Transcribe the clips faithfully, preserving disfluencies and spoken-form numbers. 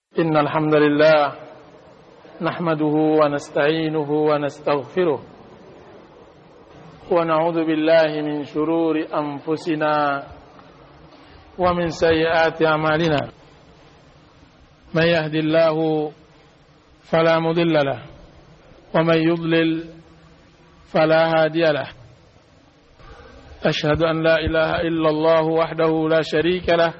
إن الحمد لله نحمده ونستعينه ونستغفره ونعوذ بالله من شرور أنفسنا ومن سيئات أعمالنا من يهد الله فلا مضل له ومن يضلل فلا هادي له أشهد أن لا إله إلا الله وحده لا شريك له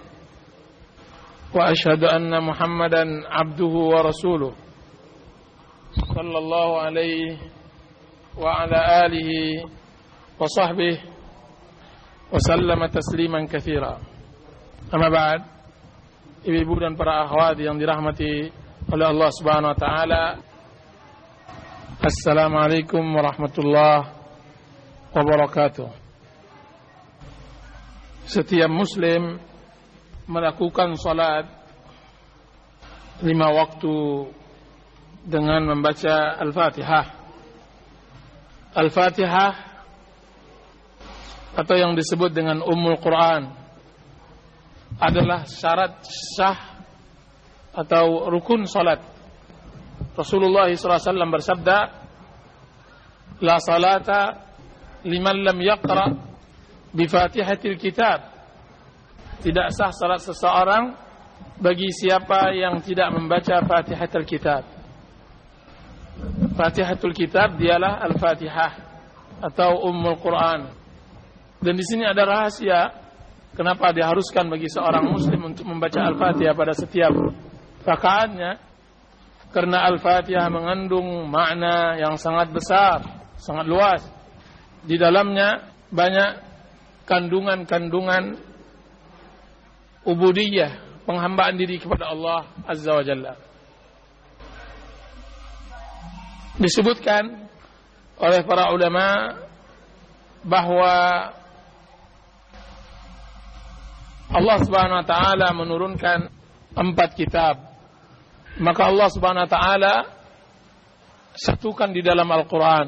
وأشهد أن محمدا عبده ورسوله صلى الله عليه وعلى آله وصحبه وسلم تسليما كثيرا. أما بعد, ibu-ibu dan para akhwat yang dirahmati oleh Allah Subhanahu wa taala, Assalamualaikum warahmatullahi wabarakatuh. Setiap muslim melakukan salat lima waktu dengan membaca Al-Fatihah. Al-Fatihah atau yang disebut dengan Ummul Quran adalah syarat sah atau rukun salat. Rasulullah sallallahu alaihi wasallam bersabda, La salata liman lam yaqra bi Fatihatil Kitab. Tidak sah salat seseorang bagi siapa yang tidak membaca Fatihatul Kitab. Fatihatul Kitab dialah Al-Fatihah atau Ummul Quran. Dan di sini ada rahasia kenapa diharuskan bagi seorang muslim untuk membaca Al-Fatihah pada setiap rakaatnya. Karena Al-Fatihah mengandung makna yang sangat besar, sangat luas. Di dalamnya banyak kandungan-kandungan ubudiyah, penghambaan diri kepada Allah Azza wa Jalla. Disebutkan oleh para ulama bahwa Allah Subhanahu wa taala menurunkan empat kitab. Maka Allah Subhanahu wa taala satukan di dalam Al-Qur'an.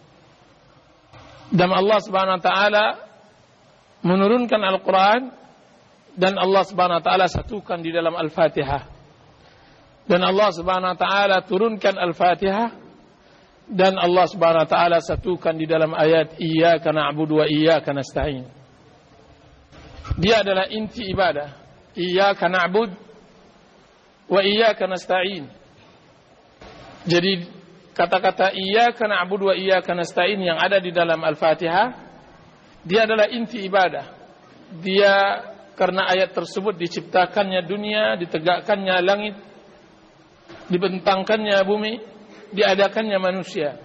Dan Allah Subhanahu wa taala menurunkan Al-Qur'an dan Allah Subhanahu wa taala satukan di dalam Al-Fatihah. Dan Allah Subhanahu wa taala turunkan Al-Fatihah dan Allah Subhanahu wa taala satukan di dalam ayat Iyyaka na'budu wa iyyaka nasta'in. Dia adalah inti ibadah. Iyyaka na'bud wa iyyaka nasta'in. Jadi kata-kata Iyyaka na'budu wa iyyaka nasta'in yang ada di dalam Al-Fatihah, dia adalah inti ibadah. Dia karena ayat tersebut diciptakannya dunia, ditegakkannya langit, dibentangkannya bumi, diadakannya manusia.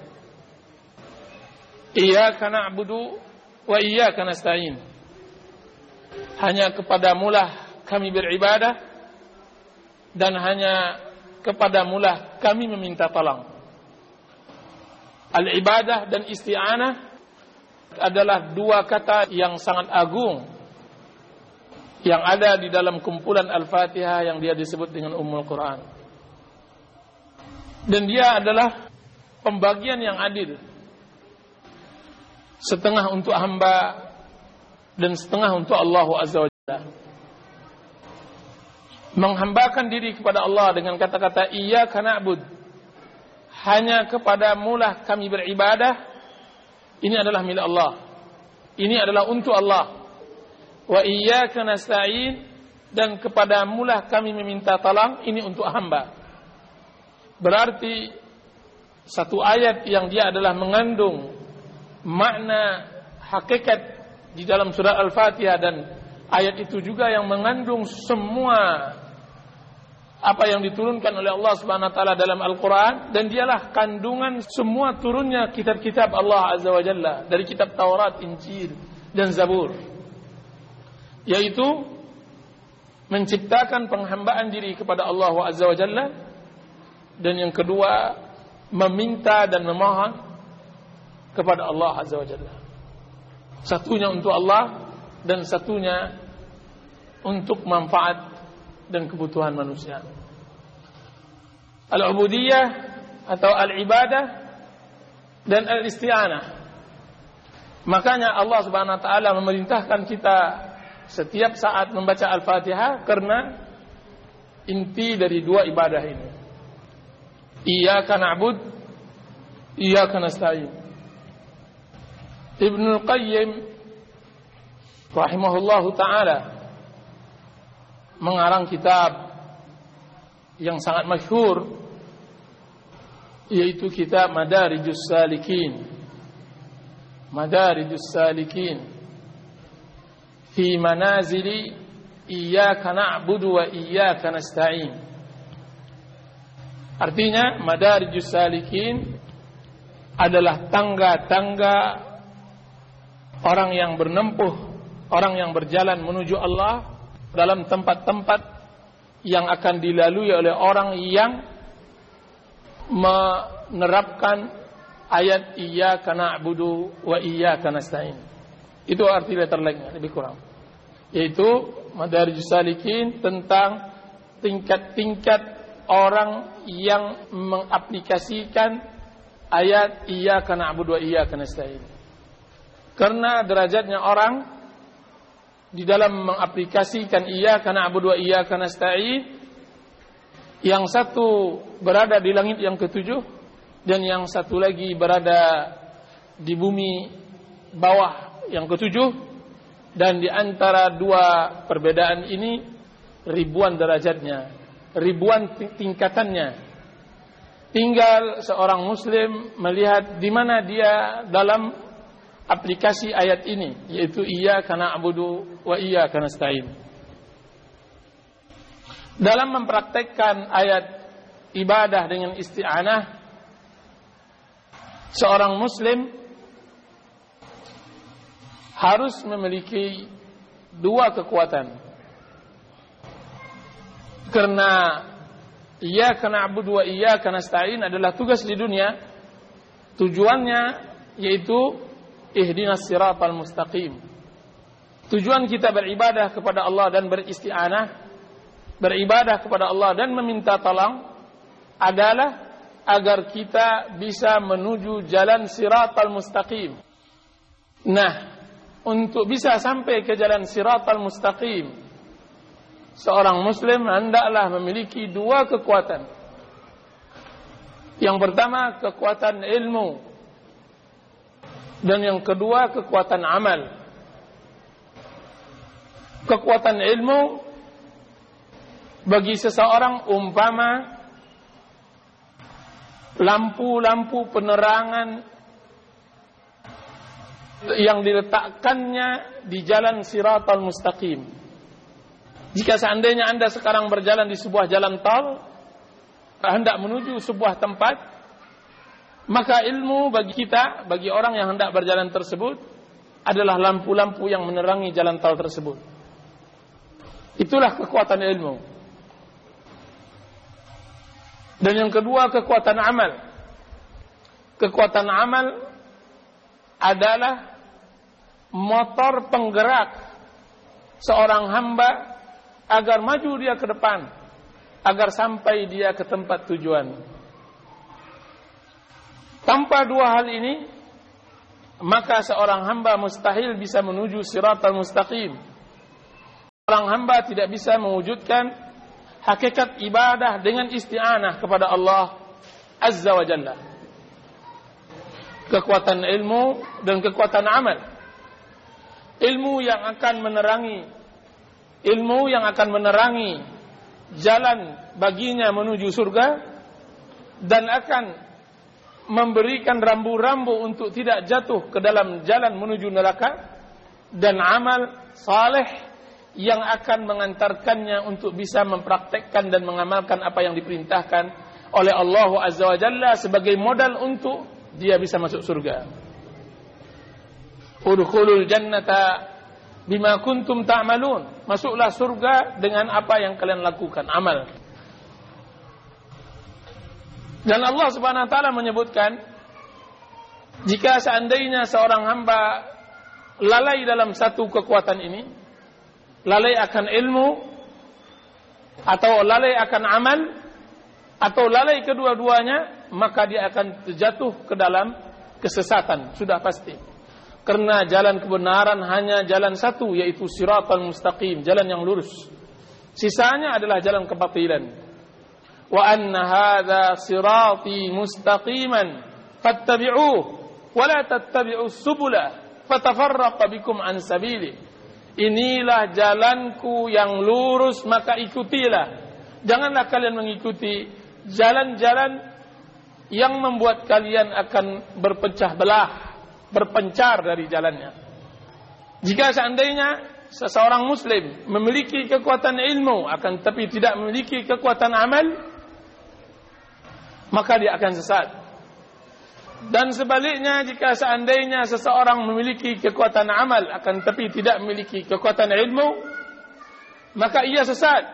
Iyyaka na'budu wa iyyaka nasta'in. Hanya kepadamulah kami beribadah dan hanya kepadamulah kami meminta tolong. Al-ibadah dan isti'anah adalah dua kata yang sangat agung yang ada di dalam kumpulan Al-Fatihah yang dia disebut dengan Ummul Quran. Dan dia adalah pembagian yang adil. Setengah untuk hamba dan setengah untuk Allah Azza wa Jalla. Menghambakan diri kepada Allah dengan kata-kata Iyyaka na'bud, hanya kepadamulah kami beribadah, ini adalah milik Allah. Ini adalah untuk Allah. Wa iyyaka nasta'in, dan kepadamulah kami meminta tolong, ini untuk hamba. Berarti satu ayat yang dia adalah mengandung makna hakikat di dalam surah Al-Fatihah, dan ayat itu juga yang mengandung semua apa yang diturunkan oleh Allah Subhanahu wa taala dalam Al-Qur'an, dan dialah kandungan semua turunnya kitab-kitab Allah Azza wa Jalla dari kitab Taurat, Injil dan Zabur. Yaitu menciptakan penghambaan diri kepada Allah Azza wa Jalla, dan yang kedua meminta dan memohon kepada Allah Azza wa Jalla. Satunya untuk Allah dan satunya untuk manfaat dan kebutuhan manusia. Al-ubudiyah atau al-ibadah dan al-isti'anah. Makanya Allah Subhanahu wa taala memerintahkan kita setiap saat membaca Al-Fatihah karena inti dari dua ibadah ini. Iyyaka na'bud, iyyaka nasta'in. Ibnu Qayyim rahimahullahu ta'ala mengarang kitab yang sangat masyhur, yaitu kitab Madarijus Salikin. Madarijus Salikin fi manazili iyyaka na'budu wa iyyaka nasta'in. Artinya Madarijus Salikin adalah tangga-tangga orang yang bernempuh, orang yang berjalan menuju Allah dalam tempat-tempat yang akan dilalui oleh orang yang menerapkan ayat iyyaka na'budu wa iyyaka nasta'in. Itu arti letter lainnya, lebih kurang. Yaitu Madarijus Salikin tentang tingkat-tingkat orang yang mengaplikasikan ayat iyyaka na'budu wa iyyaka nasta'in. Karena derajatnya orang di dalam mengaplikasikan iyyaka na'budu wa iyyaka nasta'in, yang satu berada di langit yang ketujuh dan yang satu lagi berada di bumi bawah yang ketujuh, dan di antara dua perbedaan ini ribuan derajatnya, ribuan tingkatannya. Tinggal seorang muslim melihat di mana dia dalam aplikasi ayat ini, yaitu iyyaka na'budu wa iyyaka nasta'in. Dalam mempraktekkan ayat ibadah dengan isti'anah, seorang muslim harus memiliki dua kekuatan. Karena iyyaka na'budu wa iyyaka nasta'in adalah tugas di dunia, tujuannya yaitu ihdinas siratal mustaqim. Tujuan kita beribadah kepada Allah dan beristi'anah, beribadah kepada Allah dan meminta tolong adalah agar kita bisa menuju jalan siratal mustaqim. Nah, untuk bisa sampai ke jalan siratal mustaqim, seorang muslim hendaklah memiliki dua kekuatan. Yang pertama, kekuatan ilmu, dan yang kedua kekuatan amal. Kekuatan ilmu bagi seseorang umpama lampu-lampu penerangan yang diletakkannya di jalan siratal mustaqim. Jika seandainya Anda sekarang berjalan di sebuah jalan tol, hendak menuju sebuah tempat, maka ilmu bagi kita, bagi orang yang hendak berjalan tersebut, adalah lampu-lampu yang menerangi jalan tol tersebut. Itulah kekuatan ilmu. Dan yang kedua, kekuatan amal. Kekuatan amal adalah motor penggerak seorang hamba agar maju dia ke depan, agar sampai dia ke tempat tujuan. Tanpa dua hal ini, maka seorang hamba mustahil bisa menuju siratal mustaqim. Seorang hamba tidak bisa mewujudkan hakikat ibadah dengan isti'anah kepada Allah Azza wa Jalla. Kekuatan ilmu dan kekuatan amal. Ilmu yang akan menerangi, ilmu yang akan menerangi jalan baginya menuju surga, dan akan memberikan rambu-rambu untuk tidak jatuh ke dalam jalan menuju neraka, dan amal saleh yang akan mengantarkannya untuk bisa mempraktekkan dan mengamalkan apa yang diperintahkan oleh Allah Azza wa Jalla sebagai modal untuk dia bisa masuk surga. Udkhulul jannata bima kuntum ta'malun. Masuklah surga dengan apa yang kalian lakukan, amal. Dan Allah Subhanahu wa taala menyebutkan, jika seandainya seorang hamba lalai dalam satu kekuatan ini, lalai akan ilmu, atau lalai akan amal, atau lalai kedua-duanya, maka dia akan terjatuh ke dalam kesesatan, sudah pasti. Karena jalan kebenaran hanya jalan satu, yaitu siratal mustaqim, jalan yang lurus. Sisanya adalah jalan kebatilan. Wa anna hadza sirati mustaqiman fattabi'uhu wa la tattabi'us subula fatafarraqa bikum an sabili. Inilah jalanku yang lurus, maka ikutilah. Janganlah kalian mengikuti jalan-jalan yang membuat kalian akan berpecah belah, berpencar dari jalannya. Jika seandainya seseorang muslim memiliki kekuatan ilmu akan tapi tidak memiliki kekuatan amal, maka dia akan sesat. Dan sebaliknya, jika seandainya seseorang memiliki kekuatan amal akan tapi tidak memiliki kekuatan ilmu, maka ia sesat.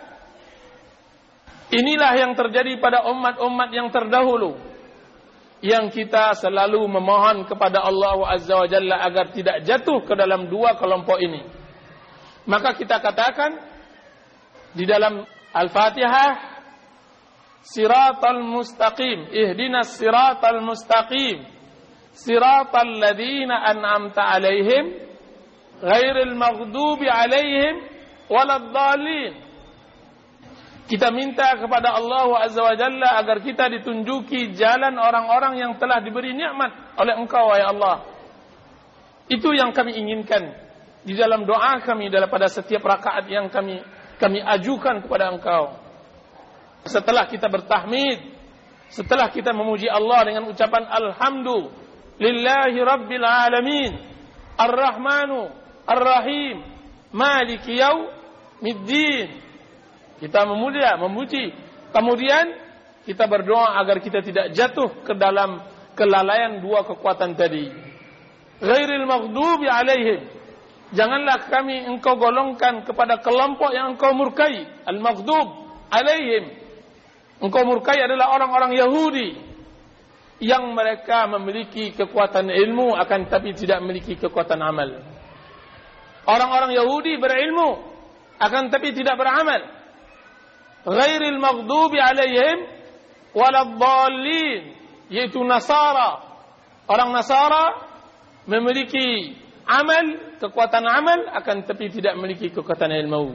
Inilah yang terjadi pada umat-umat yang terdahulu, yang kita selalu memohon kepada Allah Azza wa Jalla agar tidak jatuh ke dalam dua kelompok ini. Maka kita katakan di dalam Al-Fatihah, Siratal mustaqim, ihdinas siratal mustaqim, siratal ladzina an'amta alaihim, ghairil maghdubi alaihim waladdallin. Kita minta kepada Allah Azza wa Jalla agar kita ditunjuki jalan orang-orang yang telah diberi nikmat oleh Engkau, ya Allah. Itu yang kami inginkan di dalam doa kami daripada setiap rakaat yang kami kami ajukan kepada Engkau. Setelah kita bertahmid, setelah kita memuji Allah dengan ucapan alhamdulillahi rabbil alamin, arrahmanu arrahim, maliki yaumiddin, kita memuja, memuji. Kemudian kita berdoa agar kita tidak jatuh ke dalam kelalaian dua kekuatan tadi. Ghairil maghdubi alaihim, janganlah kami Engkau golongkan kepada kelompok yang Engkau murkai. Al-maghdub alaihim, Engkau murkai adalah orang-orang Yahudi yang mereka memiliki kekuatan ilmu akan tapi tidak memiliki kekuatan amal. Orang-orang Yahudi berilmu akan tapi tidak beramal. Ghairil maghdubi alaihim waladdallin, yaitu Nasara. Orang Nasara memiliki amal, kekuatan amal akan tapi tidak memiliki kekuatan ilmu.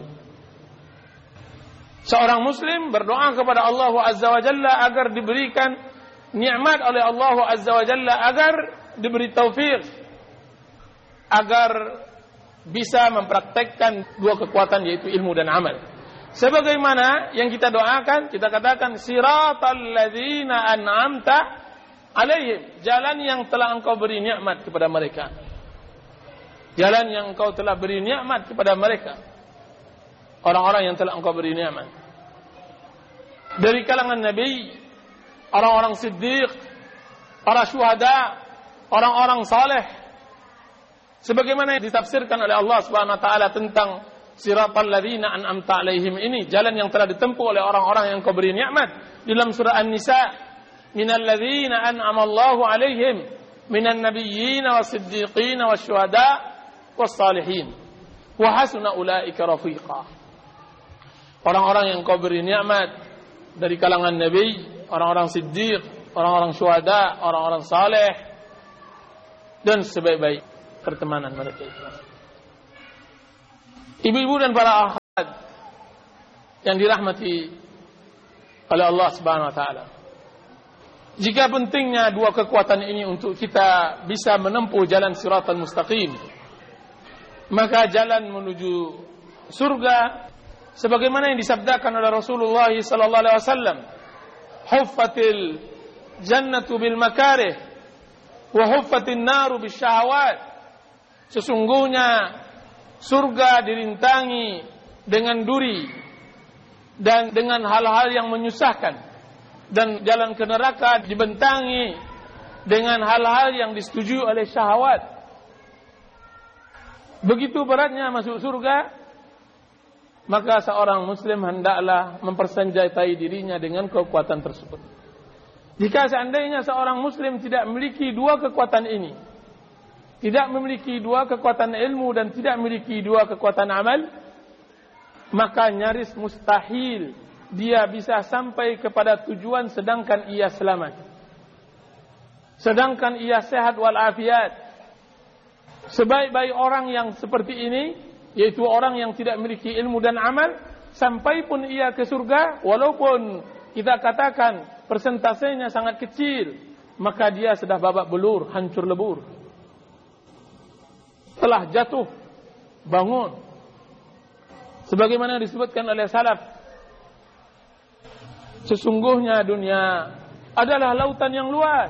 Seorang muslim berdoa kepada Allah Azza wa Jalla agar diberikan nikmat oleh Allah Azza wa Jalla, agar diberi taufik, agar bisa mempraktekkan dua kekuatan yaitu ilmu dan amal. Sebagaimana yang kita doakan, kita katakan siratal ladzina an'amta alaihim, jalan yang telah Engkau beri nikmat kepada mereka. Jalan yang Engkau telah beri nikmat kepada mereka, orang-orang yang telah Engkau beri nikmat dari kalangan nabi, orang-orang siddiq, para syuhada, orang-orang saleh. Sebagaimana yang ditafsirkan oleh Allah Subhanahu wa taala tentang siratal ladzina an'amta alaihim, ini jalan yang telah ditempuh oleh orang-orang yang Engkau beri nikmat. Dalam surah An-Nisa, minal ladzina an'ama Allahu alaihim minan nabiyyin was-siddiqin wasyuhada was-salihin wa hasuna ulaika rafiqa. Orang-orang yang Engkau beri nikmat dari kalangan nabi, orang-orang siddiq, orang-orang syuhada, orang-orang saleh, dan sebaik-baik pertemanan mereka itu. Ibu-ibu dan para akhwat yang dirahmati oleh Allah Subhanahu wa taala, jika pentingnya dua kekuatan ini untuk kita bisa menempuh jalan siratal mustaqim, maka jalan menuju surga sebagaimana yang disabdakan oleh Rasulullah sallallahu alaihi wasallam, huffatil jannatu bil makarih wa huffatin naru bis syahawat. Sesungguhnya surga dirintangi dengan duri dan dengan hal-hal yang menyusahkan, dan jalan ke neraka dibentangi dengan hal-hal yang disetujui oleh syahwat. Begitu beratnya masuk surga, maka seorang muslim hendaklah mempersenjatai dirinya dengan kekuatan tersebut. Jika seandainya seorang muslim tidak memiliki dua kekuatan ini, tidak memiliki dua kekuatan ilmu dan tidak memiliki dua kekuatan amal, maka nyaris mustahil dia bisa sampai kepada tujuan sedangkan ia selamat, sedangkan ia sehat walafiat. Sebaik-baik orang yang seperti ini, yaitu orang yang tidak memiliki ilmu dan amal, sampai pun ia ke surga, walaupun kita katakan persentasenya sangat kecil, maka dia sudah babak belur, hancur lebur. Telah jatuh, bangun. Sebagaimana disebutkan oleh salaf, sesungguhnya dunia adalah lautan yang luas.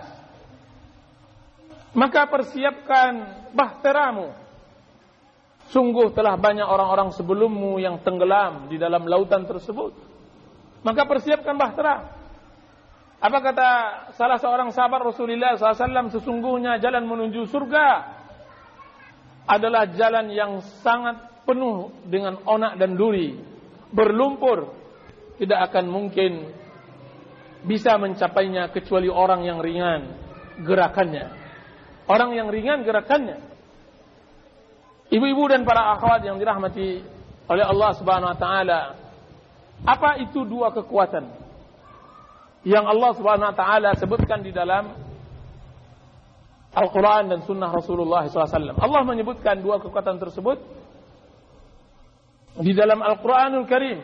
Maka persiapkan bahteramu. Sungguh telah banyak orang-orang sebelummu yang tenggelam di dalam lautan tersebut. Maka persiapkan bahtera. Apa kata salah seorang sahabat Rasulullah shallallahu alaihi wasallam, sesungguhnya jalan menuju surga adalah jalan yang sangat penuh dengan onak dan duri, berlumpur, tidak akan mungkin bisa mencapainya kecuali orang yang ringan gerakannya. Orang yang ringan gerakannya. Ibu-ibu dan para akhwat yang dirahmati oleh Allah Subhanahu wa taala, apa itu dua kekuatan yang Allah Subhanahu wa taala sebutkan di dalam Al-Quran dan Sunnah Rasulullah shallallahu alaihi wasallam? Allah menyebutkan dua kekuatan tersebut di dalam Al-Quranul Karim.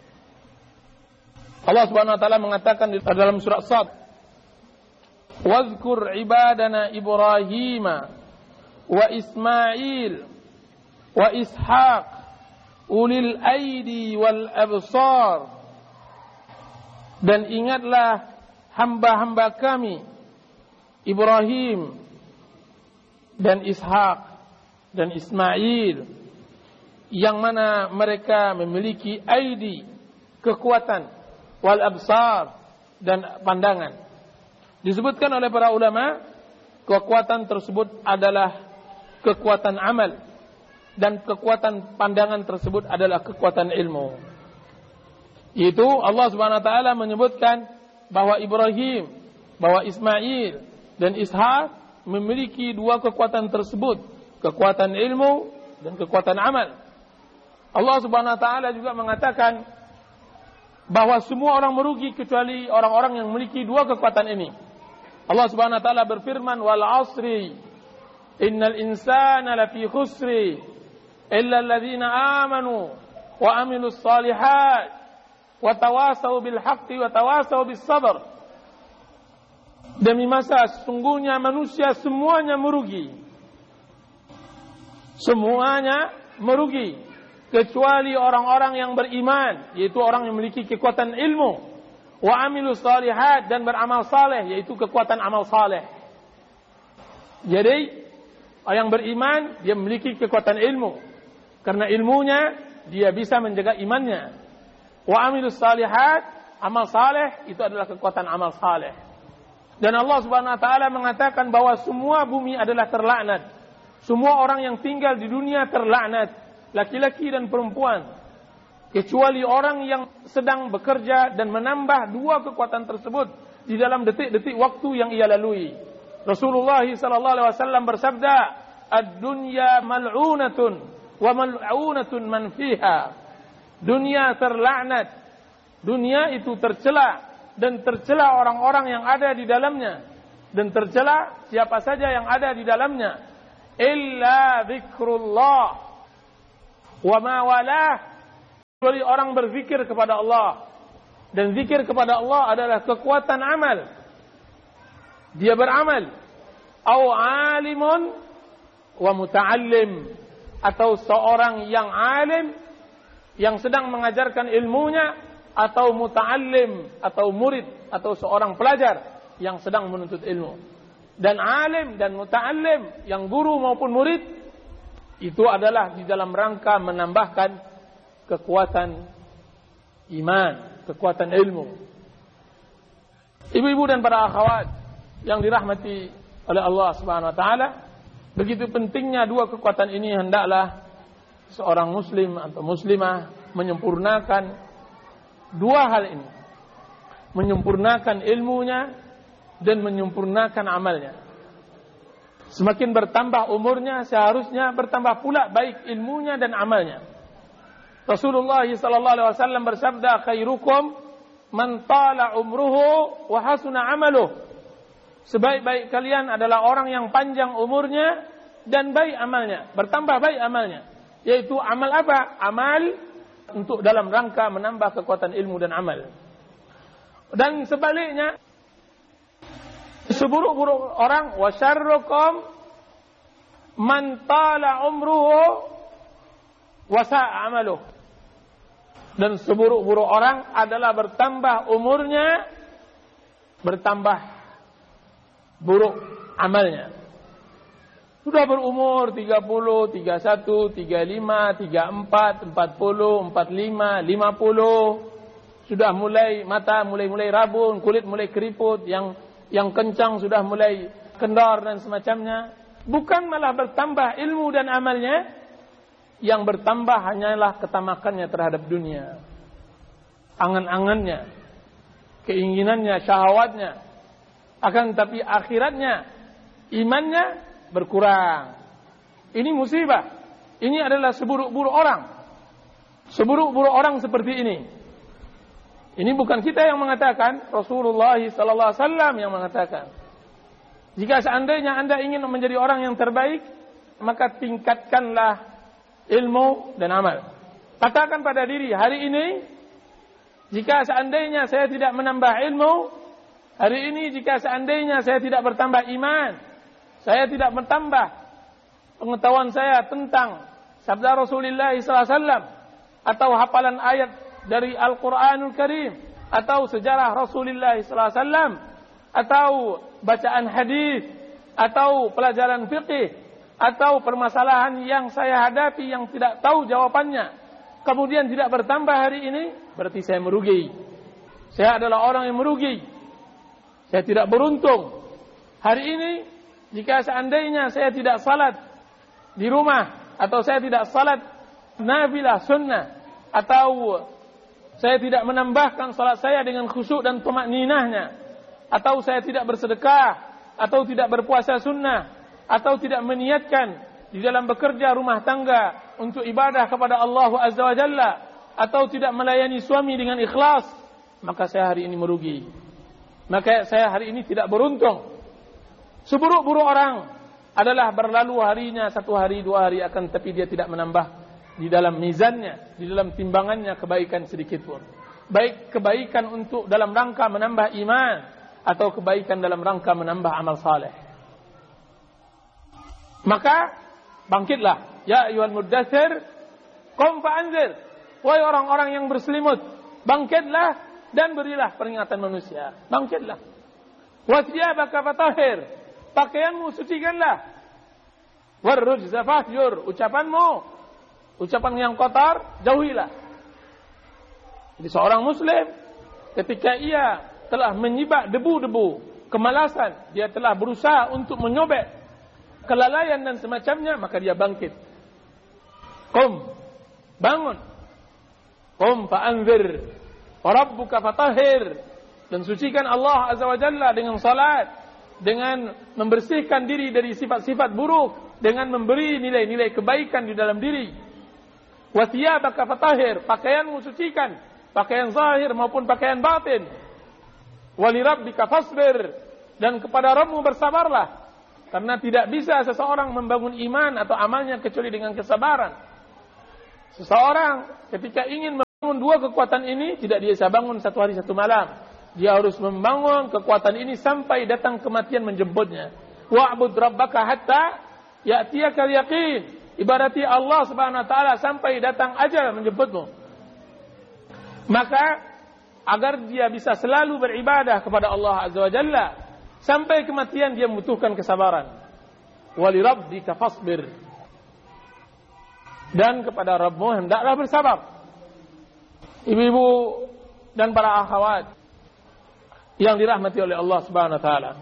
Allah Subhanahu wa taala mengatakan di dalam surah Sad, "Wadhkur ibadana Ibrahim wa Ismail wa Ishaq ulil aidi wal absar." Dan ingatlah hamba-hamba kami Ibrahim dan Ishaq dan Ismail, yang mana mereka memiliki aidi, kekuatan, wal absar, dan pandangan. Disebutkan oleh para ulama, kekuatan tersebut adalah kekuatan amal, dan kekuatan pandangan tersebut adalah kekuatan ilmu. Itu Allah Subhanahu wa taala menyebutkan bahwa Ibrahim, bahwa Ismail dan Ishaq memiliki dua kekuatan tersebut, kekuatan ilmu dan kekuatan amal. Allah Subhanahu wa taala juga mengatakan bahwa semua orang merugi kecuali orang-orang yang memiliki dua kekuatan ini. Allah Subhanahu wa taala berfirman, "Wal 'asri innal insana lafi khusri illa alladziina aamanu wa 'amilus shalihat wa tawasau bil haqqi wa tawasau bis sabr." Demi masa sesungguhnya manusia semuanya merugi. Semuanya merugi kecuali orang-orang yang beriman, yaitu orang yang memiliki kekuatan ilmu, wa amilus shalihat, dan beramal saleh, yaitu kekuatan amal saleh. Jadi orang yang beriman dia memiliki kekuatan ilmu. Karena ilmunya dia bisa menjaga imannya. Wa amilus salihat, amal saleh itu adalah kekuatan amal saleh. Dan Allah Subhanahu wa taala mengatakan bahwa semua bumi adalah terlaknat. Semua orang yang tinggal di dunia terlaknat, laki-laki dan perempuan, kecuali orang yang sedang bekerja dan menambah dua kekuatan tersebut di dalam detik-detik waktu yang ia lalui. Rasulullah sallallahu alaihi wasallam bersabda, "Ad-dunya mal'unatun wa mal'unatun man fiha." Dunia terlaknat, dunia itu tercela, dan tercela orang-orang yang ada di dalamnya, dan tercela siapa saja yang ada di dalamnya. Illa zikrullah wa ma walah, kecuali orang berzikir kepada Allah, dan zikir kepada Allah adalah kekuatan amal. Dia beramal. Au alimun wa muta'allim, atau seorang yang alim yang sedang mengajarkan ilmunya, atau muta'allim, atau murid, atau seorang pelajar yang sedang menuntut ilmu. Dan alim dan muta'allim, yang guru maupun murid, itu adalah di dalam rangka menambahkan kekuatan iman, kekuatan ilmu. Ibu-ibu dan para akhwat yang dirahmati oleh Allah Subhanahu wa taala, begitu pentingnya dua kekuatan ini. Hendaklah seorang muslim atau muslimah menyempurnakan dua hal ini, menyempurnakan ilmunya dan menyempurnakan amalnya. Semakin bertambah umurnya, seharusnya bertambah pula baik ilmunya dan amalnya. Rasulullah sallallahu alaihi wasallam bersabda, "Khairukum man tala umruhu wa hasuna amaluh." Sebaik-baik kalian adalah orang yang panjang umurnya dan baik amalnya, bertambah baik amalnya. Yaitu amal apa? Amal untuk dalam rangka menambah kekuatan ilmu dan amal. Dan sebaliknya, seburuk-buruk orang, wa syarrukum man tala umruhu wa sa'a amaluh. Dan seburuk-buruk orang adalah bertambah umurnya, bertambah buruk amalnya. Sudah berumur tiga puluh, tiga puluh satu, tiga puluh lima, tiga puluh empat, empat puluh, empat puluh lima, lima puluh. Sudah mulai mata mulai-mulai rabun, kulit mulai keriput, yang yang kencang sudah mulai kendor dan semacamnya. Bukan malah bertambah ilmu dan amalnya, yang bertambah hanyalah ketamakannya terhadap dunia. Angan-angannya, keinginannya, syahwatnya. Akan tapi akhiratnya, imannya berkurang. Ini musibah. Ini adalah seburuk-buruk orang. Seburuk-buruk orang seperti ini. Ini bukan kita yang mengatakan, Rasulullah sallallahu alaihi wasallam yang mengatakan. Jika seandainya Anda ingin menjadi orang yang terbaik, maka tingkatkanlah ilmu dan amal. Katakan pada diri, hari ini jika seandainya saya tidak menambah ilmu, hari ini jika seandainya saya tidak bertambah iman, saya tidak bertambah pengetahuan saya tentang sabda Rasulullah sallallahu alaihi wasallam, atau hafalan ayat dari Al-Quranul Karim, atau sejarah Rasulullah sallallahu alaihi wasallam, atau bacaan hadis, atau pelajaran fikih, atau permasalahan yang saya hadapi yang tidak tahu jawabannya, kemudian tidak bertambah hari ini, berarti saya merugi. Saya adalah orang yang merugi. Saya tidak beruntung. Hari ini, jika seandainya saya tidak salat di rumah, atau saya tidak salat nafilah sunnah, atau saya tidak menambahkan salat saya dengan khusyuk dan tumakninahnya, atau saya tidak bersedekah, atau tidak berpuasa sunnah, atau tidak meniatkan di dalam bekerja rumah tangga untuk ibadah kepada Allah Azza wa Jalla, atau tidak melayani suami dengan ikhlas, maka saya hari ini merugi. Maka saya hari ini tidak beruntung. Seburuk-buruk orang adalah berlalu harinya satu hari, dua hari, akan tapi dia tidak menambah di dalam mizannya, di dalam timbangannya kebaikan sedikit pun. Baik kebaikan untuk dalam rangka menambah iman, atau kebaikan dalam rangka menambah amal saleh. Maka bangkitlah, ya ayyuhal muddatsir, qum fa'anzir. Wahai orang-orang yang berselimut, bangkitlah dan berilah peringatan manusia. Bangkitlah. Wa thiyabaka fatahhir. Pakaianmu sucikanlah. Warrujza fahjur. Ucapanmu, ucapan yang kotor, jauhilah. Jadi seorang muslim, ketika ia telah menyibak debu-debu kemalasan, dia telah berusaha untuk menyobek kelalaian dan semacamnya, maka dia bangkit. Qum, bangun. Qum fa'anzir. Wa rabbuka fatahhir. Dan sucikan Allah Azza wa Jalla dengan salat, dengan membersihkan diri dari sifat-sifat buruk, dengan memberi nilai-nilai kebaikan di dalam diri. Wa thiyabaka fatahhir, pakaianmu sucikan, pakaian zahir maupun pakaian batin. Wa li rabbika fasbir, dan kepada Rabbmu bersabarlah, karena tidak bisa seseorang membangun iman atau amalnya kecuali dengan kesabaran. Seseorang ketika ingin membangun dua kekuatan ini, tidak dia bisa bangun satu hari satu malam. Dia harus membangun kekuatan ini sampai datang kematian menjemputnya. Wa'bud rabbaka hatta ya'tiyakal yaqin. Ibarati Allah Subhanahu wa taala sampai datang ajal menjemputmu. Maka agar dia bisa selalu beribadah kepada Allah Azza wa Jalla sampai kematian, dia membutuhkan kesabaran. Wa li rabbika fasbir. Dan kepada Rabbmu hendaklah bersabar. Ibu-ibu dan para akhwat yang dirahmati oleh Allah Subhanahu wa taala.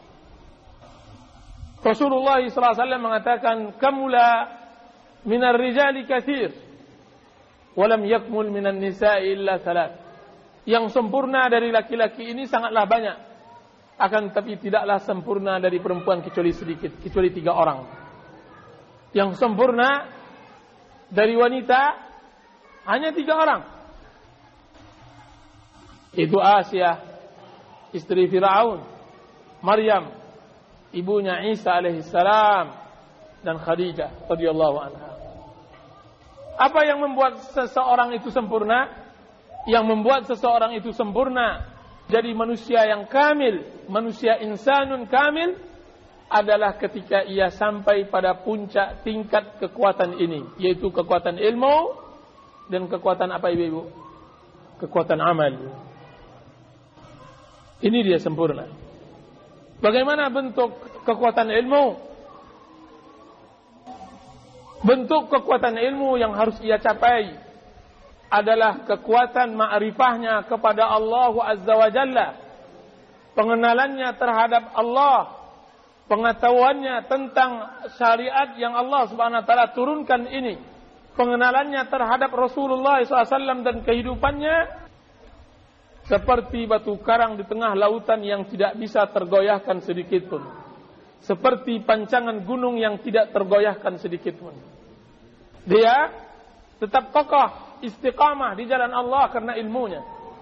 Rasulullah sallallahu alaihi wasallam mengatakan, "Kamula minar rijali katsir, wa lam yakmul minan nisa'i illa thalath." Yang sempurna dari laki-laki ini sangatlah banyak, akan tapi tidaklah sempurna dari perempuan kecuali sedikit, kecuali tiga orang. Yang sempurna dari wanita hanya tiga orang. Itu Asia, istri Firaun, Maryam, ibunya Isa alaihissalam, dan Khadijah radhiyallahu anha. Apa yang membuat seseorang itu sempurna? Yang membuat seseorang itu sempurna jadi manusia yang kamil, manusia insanun kamil, adalah ketika ia sampai pada puncak tingkat kekuatan ini, yaitu kekuatan ilmu dan kekuatan apa ibu-ibu? Kekuatan amal. Ini dia sempurna. Bagaimana bentuk kekuatan ilmu? Bentuk kekuatan ilmu yang harus ia capai adalah kekuatan ma'rifahnya kepada Allah Azza wa Jalla, pengenalannya terhadap Allah, pengetahuannya tentang syariat yang Allah Subhanahu wa taala turunkan ini, pengenalannya terhadap Rasulullah shallallahu alaihi wasallam dan kehidupannya seperti batu karang di tengah lautan yang tidak bisa tergoyahkan sedikit pun, seperti pancangan gunung yang tidak tergoyahkan sedikit pun. Dia tetap kokoh, istiqamah di jalan Allah karena ilmunya.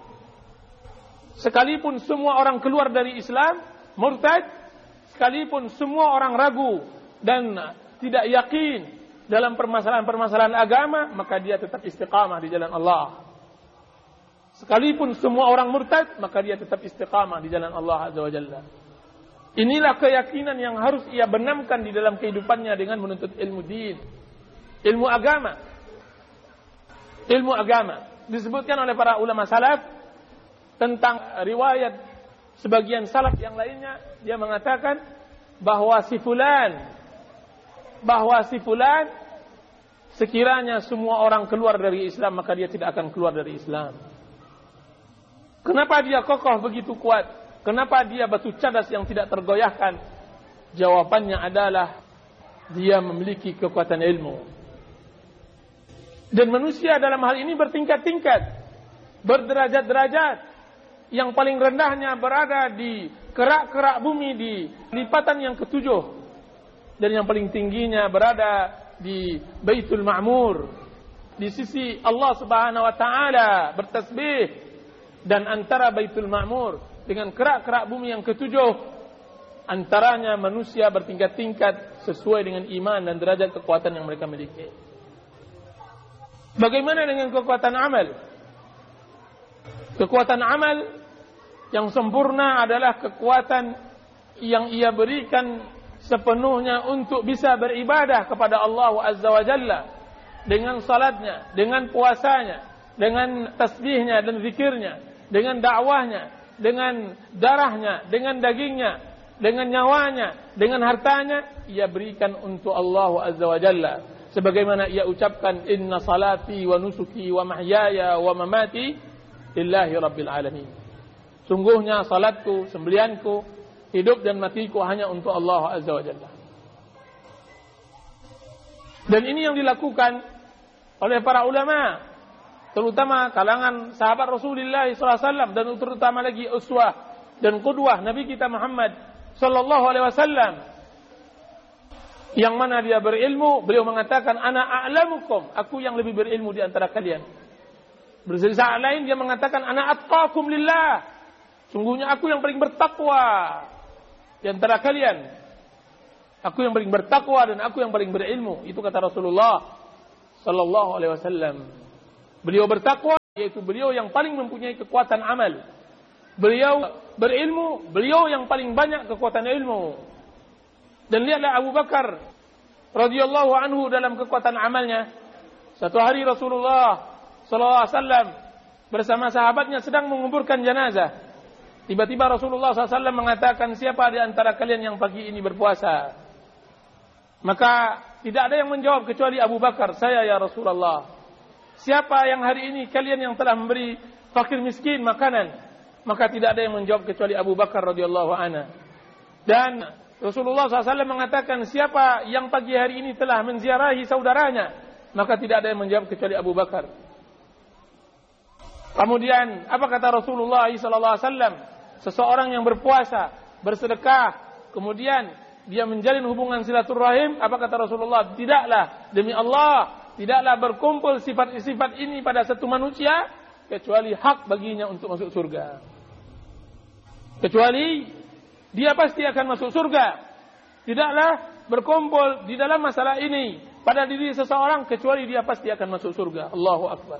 Sekalipun semua orang keluar dari Islam, murtad, sekalipun semua orang ragu dan tidak yakin dalam permasalahan-permasalahan agama, maka dia tetap istiqamah di jalan Allah. Sekalipun semua orang murtad, maka dia tetap istiqamah di jalan Allah Azza wa Jalla. Inilah keyakinan yang harus ia benamkan di dalam kehidupannya dengan menuntut ilmu din, ilmu agama. Ilmu agama disebutkan oleh para ulama salaf tentang riwayat sebagian salaf yang lainnya, dia mengatakan bahwa si fulan bahwa si fulan sekiranya semua orang keluar dari Islam, maka dia tidak akan keluar dari Islam. Kenapa dia kokoh begitu kuat? Kenapa dia batu cadas yang tidak tergoyahkan? Jawabannya adalah dia memiliki kekuatan ilmu. Dan manusia dalam hal ini bertingkat-tingkat, berderajat-derajat. Yang paling rendahnya berada di kerak-kerak bumi di lipatan yang ketujuh, dan yang paling tingginya berada di Baitul Ma'mur, di sisi Allah Subhanahu wa taala bertasbih. Dan antara Baitul Ma'mur dengan kerak-kerak bumi yang ketujuh, antaranya manusia bertingkat-tingkat sesuai dengan iman dan derajat kekuatan yang mereka miliki. Bagaimana dengan kekuatan amal? Kekuatan amal yang sempurna adalah kekuatan yang ia berikan sepenuhnya untuk bisa beribadah kepada Allah Azza wa Jalla dengan salatnya, dengan puasanya, dengan tasbihnya dan zikirnya, dengan dakwahnya, dengan darahnya, dengan dagingnya, dengan nyawanya, dengan hartanya, ia berikan untuk Allah Azza wa Jalla. Sebagaimana ia ucapkan, inna salati wa nusuki wa mahyaya wa mamati lillahi rabbil alamin. Sungguhnya salatku, sembelihanku, hidup dan matiku hanya untuk Allah Azza wa Jalla. Dan ini yang dilakukan oleh para ulama, terutama kalangan sahabat Rasulullah sallallahu alaihi wasallam, dan terutama lagi uswah dan qudwah Nabi kita Muhammad sallallahu alaihi wasallam. Yang mana dia berilmu, beliau mengatakan ana a'lamukum, aku yang lebih berilmu di antara kalian. Bersama saat lain dia mengatakan ana atqakum lillah, sungguhnya aku yang paling bertakwa di antara kalian. Aku yang paling bertakwa dan aku yang paling berilmu, itu kata Rasulullah sallallahu alaihi wasallam. Beliau bertakwa, yaitu beliau yang paling mempunyai kekuatan amal. Beliau berilmu, beliau yang paling banyak kekuatan ilmu. Dan lihatlah Abu Bakar radhiyallahu anhu dalam kekuatan amalnya. Satu hari Rasulullah sallallahu alaihi wasallam bersama sahabatnya sedang menguburkan jenazah. Tiba-tiba Rasulullah sallallahu alaihi wasallam mengatakan, siapa di antara kalian yang pagi ini berpuasa? Maka tidak ada yang menjawab kecuali Abu Bakar, saya ya Rasulullah. Siapa yang hari ini kalian yang telah memberi fakir miskin makanan? Maka tidak ada yang menjawab kecuali Abu Bakar radhiyallahu anhu. Dan Rasulullah sallallahu alaihi wasallam mengatakan, siapa yang pagi hari ini telah menziarahi saudaranya? Maka tidak ada yang menjawab kecuali Abu Bakar. Kemudian apa kata Rasulullah sallallahu alaihi wasallam? Seseorang yang berpuasa, bersedekah, kemudian dia menjalin hubungan silaturahim, apa kata Rasulullah? Tidaklah, demi Allah, tidaklah berkumpul sifat-sifat ini pada satu manusia kecuali hak baginya untuk masuk surga. Kecuali dia pasti akan masuk surga. Tidaklah berkumpul di dalam masalah ini pada diri seseorang kecuali dia pasti akan masuk surga. Allahu Akbar.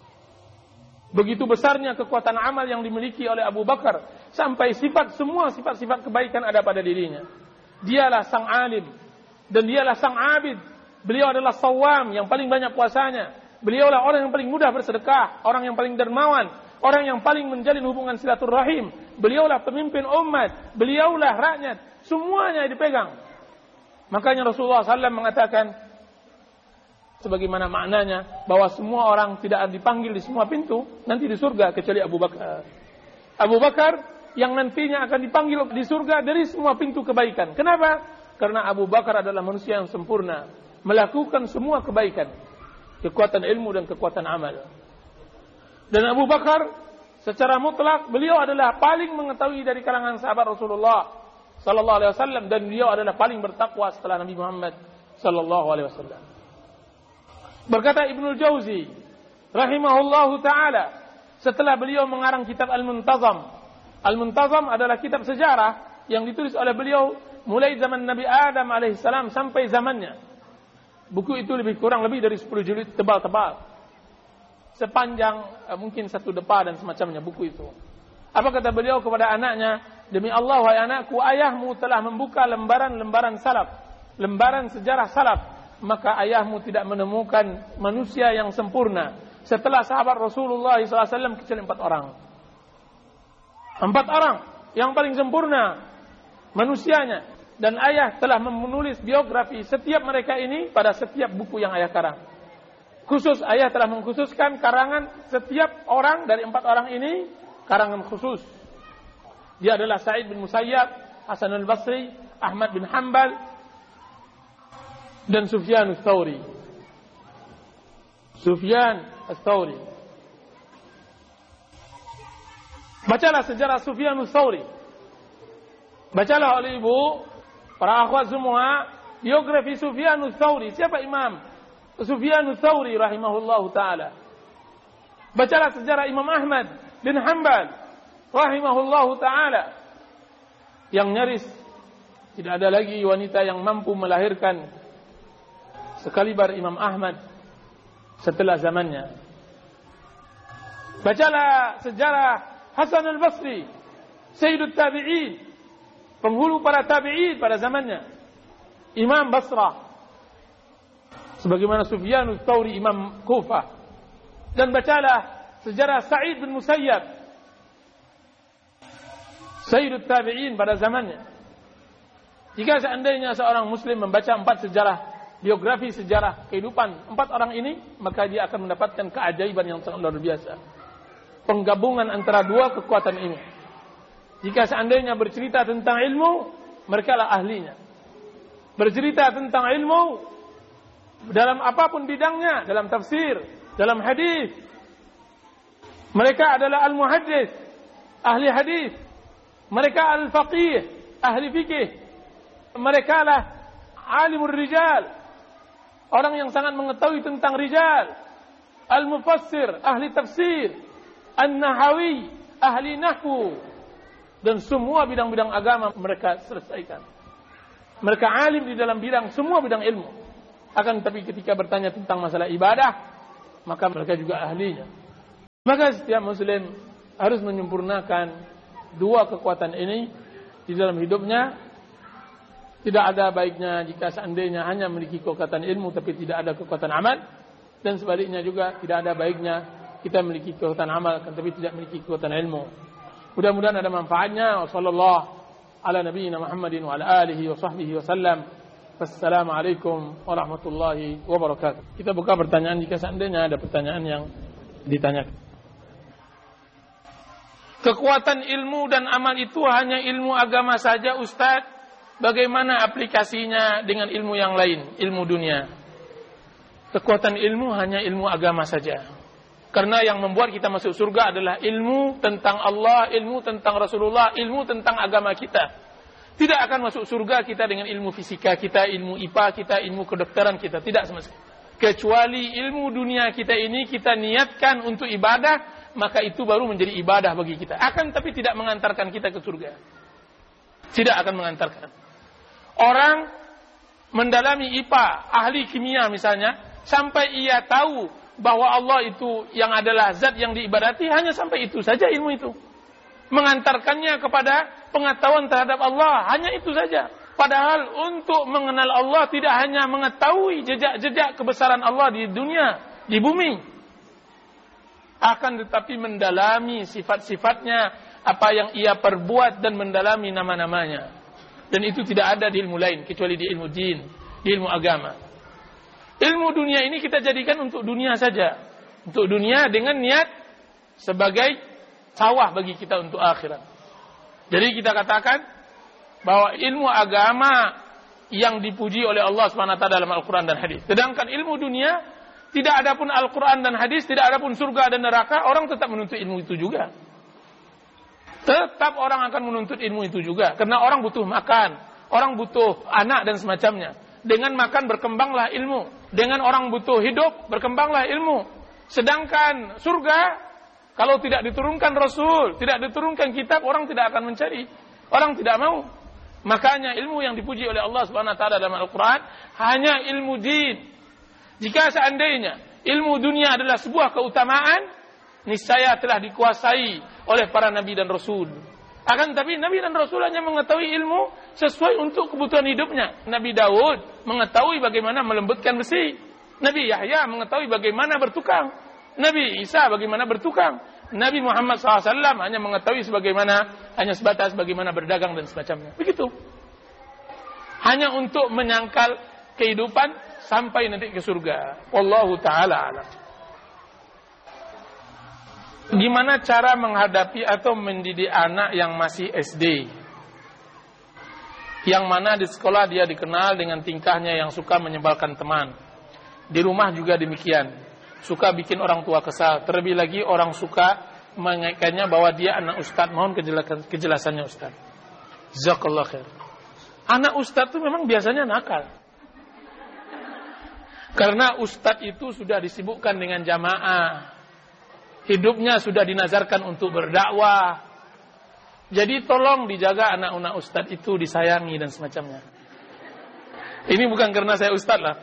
Begitu besarnya kekuatan amal yang dimiliki oleh Abu Bakar, sampai sifat semua sifat-sifat kebaikan ada pada dirinya. Dialah sang alim dan dialah sang abid. Beliau adalah shawam, yang paling banyak puasanya. Beliaulah orang yang paling mudah bersedekah, orang yang paling dermawan, orang yang paling menjalin hubungan silaturahim. Beliaulah pemimpin umat, beliaulah rakyat, semuanya dipegang. Makanya Rasulullah sallallahu alaihi wasallam mengatakan, sebagaimana maknanya, bahwa semua orang tidak dipanggil di semua pintu nanti di surga kecuali Abu Bakar. Abu Bakar yang nantinya akan dipanggil di surga dari semua pintu kebaikan. Kenapa? Karena Abu Bakar adalah manusia yang sempurna, melakukan semua kebaikan, kekuatan ilmu dan kekuatan amal. Dan Abu Bakar secara mutlak beliau adalah paling mengetahui dari kalangan sahabat Rasulullah sallallahu alaihi wasallam, dan beliau adalah paling bertakwa setelah Nabi Muhammad sallallahu alaihi wasallam. Berkata Ibnul Jauzi rahimahullahu taala, setelah beliau mengarang kitab Al-Muntazam. Al-Muntazam adalah kitab sejarah yang ditulis oleh beliau mulai zaman Nabi Adam alaihissalam sampai zamannya. Buku itu lebih kurang lebih dari sepuluh jilid, tebal-tebal. Sepanjang eh, mungkin satu depa dan semacamnya buku itu. Apa kata beliau kepada anaknya? Demi Allah, wahai anakku, ayahmu telah membuka lembaran-lembaran salaf, lembaran sejarah salaf. Maka ayahmu tidak menemukan manusia yang sempurna setelah sahabat Rasulullah sallallahu alaihi wasallam kecuali empat orang. Empat orang yang paling sempurna manusianya, dan ayah telah menulis biografi setiap mereka ini pada setiap buku yang ayah karang. Khusus ayah telah mengkhususkan karangan setiap orang dari empat orang ini, karangan khusus. Dia adalah Sa'id bin Musayyab, Hasan al-Basri, Ahmad bin Hanbal, dan Sufyan ats-Tsauri. Sufyan ats-Tsauri. Bacalah sejarah Sufyan ats-Tsauri. Bacalah oleh ibu, para akhwat semua, biografi Sufyan ats-Tsauri. Siapa Imam Sufyan ats-Tsauri rahimahullahu taala? Bacalah sejarah Imam Ahmad bin Hanbal rahimahullahu taala, yang nyaris tidak ada lagi wanita yang mampu melahirkan sekaliber Imam Ahmad setelah zamannya. Bacalah sejarah Hasan al-Basri, Sayyidut Tabi'in, penghulu para tabi'in pada zamannya, Imam Basrah, sebagaimana Sufyan ats-Tsauri Imam Kufah. Dan bacalah sejarah Sa'id bin Musayyab, Sayyidut Tabi'in pada zamannya. Jika seandainya seorang muslim membaca empat sejarah, biografi sejarah kehidupan empat orang ini, maka dia akan mendapatkan keajaiban yang sangat luar biasa. Penggabungan antara dua kekuatan ini. Jika seandainya bercerita tentang ilmu, mereka lah ahlinya. Bercerita tentang ilmu dalam apapun bidangnya, dalam tafsir, dalam hadis, mereka adalah al-muhaddits, ahli hadis. Mereka al-faqih, ahli fikih. Mereka lah alimur rijal, orang yang sangat mengetahui tentang rijal. Al-mufassir, ahli tafsir. An-nahawi, ahli nahwu. Dan semua bidang-bidang agama mereka selesaikan. Mereka alim di dalam bidang, semua bidang ilmu. Akan tetapi ketika bertanya tentang masalah ibadah, maka mereka juga ahlinya. Maka setiap muslim harus menyempurnakan dua kekuatan ini di dalam hidupnya. Tidak ada baiknya jika seandainya hanya memiliki kekuatan ilmu tapi tidak ada kekuatan amal, dan sebaliknya juga tidak ada baiknya kita memiliki kekuatan amal tapi tidak memiliki kekuatan ilmu. Mudah-mudahan ada manfaatnya. Wassallallahu ala nabiyyina Muhammadin wa ala alihi wa sahbihi wa sallam. Wassalamualaikum warahmatullahi wabarakatuh. Kita buka pertanyaan jika seandainya ada pertanyaan yang ditanyakan. Kekuatan ilmu dan amal itu hanya ilmu agama saja, Ustaz? Bagaimana aplikasinya dengan ilmu yang lain, ilmu dunia? Kekuatan ilmu hanya ilmu agama saja. Karena yang membuat kita masuk surga adalah ilmu tentang Allah, ilmu tentang Rasulullah, ilmu tentang agama kita. Tidak akan masuk surga kita dengan ilmu fisika kita, ilmu I P A kita, ilmu kedokteran kita. Tidak sama sekali. Kecuali ilmu dunia kita ini kita niatkan untuk ibadah, maka itu baru menjadi ibadah bagi kita. Akan tapi tidak mengantarkan kita ke surga. Tidak akan mengantarkan. Orang mendalami I P A, ahli kimia misalnya, sampai ia tahu bahwa Allah itu yang adalah zat yang diibadati, hanya sampai itu saja ilmu itu. Mengantarkannya kepada pengetahuan terhadap Allah, hanya itu saja. Padahal untuk mengenal Allah tidak hanya mengetahui jejak-jejak kebesaran Allah di dunia, di bumi, akan tetapi mendalami sifat-sifatnya, apa yang ia perbuat dan mendalami nama-namanya. Dan itu tidak ada di ilmu lain kecuali di ilmu din, di ilmu agama. Ilmu dunia ini kita jadikan untuk dunia saja, untuk dunia dengan niat sebagai sawah bagi kita untuk akhirat. Jadi kita katakan bahwa ilmu agama yang dipuji oleh Allah subhanahu wa taala dalam Al-Quran dan hadis. Sedangkan ilmu dunia, tidak ada pun Al-Quran dan hadis, tidak ada pun surga dan neraka, orang tetap menuntut ilmu itu juga. Tetap orang akan menuntut ilmu itu juga. Karena orang butuh makan, orang butuh anak dan semacamnya. Dengan makan berkembanglah ilmu. Dengan orang butuh hidup, berkembanglah ilmu. Sedangkan surga, kalau tidak diturunkan Rasul, tidak diturunkan kitab, orang tidak akan mencari. Orang tidak mau. Makanya ilmu yang dipuji oleh Allah subhanahu wa taala dalam Al-Quran hanya ilmu din. Jika seandainya ilmu dunia adalah sebuah keutamaan, niscaya telah dikuasai oleh para nabi dan rasul. Akan tapi nabi dan rasul hanya mengetahui ilmu sesuai untuk kebutuhan hidupnya. Nabi Daud mengetahui bagaimana melembutkan besi. Nabi Yahya mengetahui bagaimana bertukang. Nabi Isa bagaimana bertukang. Nabi Muhammad shallallahu alaihi wasallam hanya mengetahui sebagaimana, hanya sebatas bagaimana berdagang dan semacamnya. Begitu. Hanya untuk menyangkal kehidupan sampai nanti ke surga. Wallahu ta'ala alam. Gimana cara menghadapi atau mendidik anak yang masih S D? Yang mana di sekolah dia dikenal dengan tingkahnya yang suka menyebalkan teman. Di rumah juga demikian. Suka bikin orang tua kesal. Terlebih lagi orang suka mengaitkannya bahwa dia anak ustadz. Mohon kejelasan, kejelasannya ustadz. Jazakallah khair. Anak ustadz itu memang biasanya nakal. Karena ustadz itu sudah disibukkan dengan jamaah. Hidupnya sudah dinazarkan untuk berdakwah. Jadi tolong dijaga anak-anak ustadz itu, disayangi dan semacamnya. Ini bukan karena saya ustadz lah.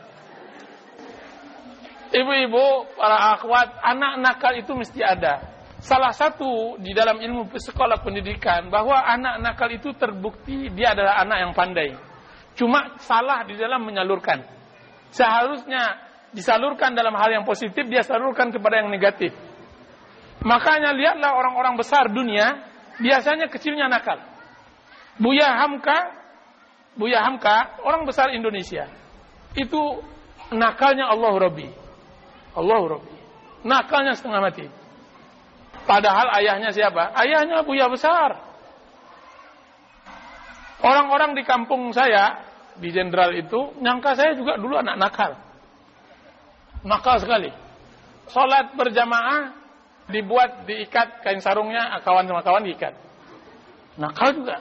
Ibu-ibu, para akhwat, anak nakal itu mesti ada. Salah satu di dalam ilmu psikolog pendidikan, bahwa anak nakal itu terbukti dia adalah anak yang pandai. Cuma salah di dalam menyalurkan. Seharusnya disalurkan dalam hal yang positif, dia salurkan kepada yang negatif. Makanya lihatlah orang-orang besar dunia, biasanya kecilnya nakal. Buya Hamka, Buya Hamka, orang besar Indonesia. Itu nakalnya Allah Rabbi. Allah Rabbi. Nakalnya setengah mati. Padahal ayahnya siapa? Ayahnya buya besar. Orang-orang di kampung saya, di Jenderal itu, nyangka saya juga dulu anak nakal. Nakal sekali. Salat berjamaah, dibuat, diikat kain sarungnya, kawan sama kawan diikat. Nakal juga.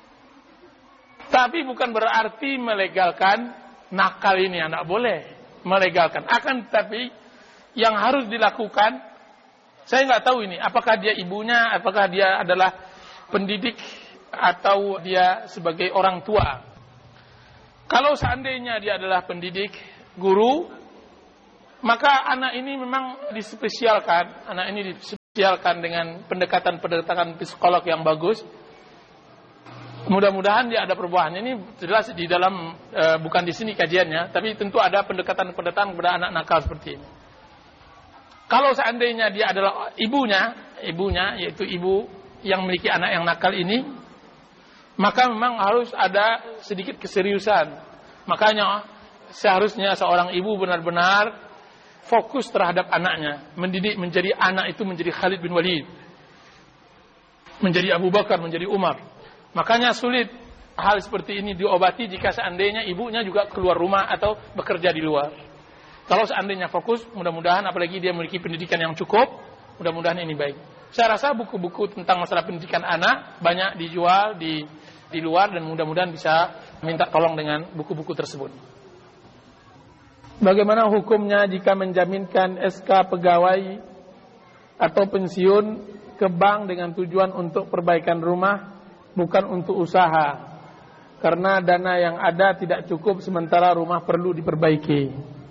Tapi bukan berarti melegalkan nakal ini, anak boleh melegalkan. Akan tetapi yang harus dilakukan, saya nggak tahu ini, apakah dia ibunya, apakah dia adalah pendidik, atau dia sebagai orang tua. Kalau seandainya dia adalah pendidik, guru, maka anak ini memang dispesialkan, anak ini dispesialkan dengan pendekatan-pendekatan psikolog yang bagus. Mudah-mudahan dia ada perubahan. Ini jelas di dalam, e, bukan di sini kajiannya, tapi tentu ada pendekatan-pendekatan kepada anak nakal seperti ini. Kalau seandainya dia adalah ibunya, ibunya yaitu ibu yang memiliki anak yang nakal ini, maka memang harus ada sedikit keseriusan. Makanya seharusnya seorang ibu benar-benar fokus terhadap anaknya, mendidik menjadi anak itu menjadi Khalid bin Walid, menjadi Abu Bakar, menjadi Umar. Makanya sulit hal seperti ini diobati jika seandainya ibunya juga keluar rumah atau bekerja di luar. Kalau seandainya fokus, mudah-mudahan apalagi dia memiliki pendidikan yang cukup, mudah-mudahan ini baik. Saya rasa buku-buku tentang masalah pendidikan anak banyak dijual di di luar, dan mudah-mudahan bisa minta tolong dengan buku-buku tersebut. Bagaimana hukumnya jika menjaminkan S K pegawai atau pensiun ke bank dengan tujuan untuk perbaikan rumah, bukan untuk usaha? karena dana yang ada tidak cukup sementara rumah perlu diperbaiki.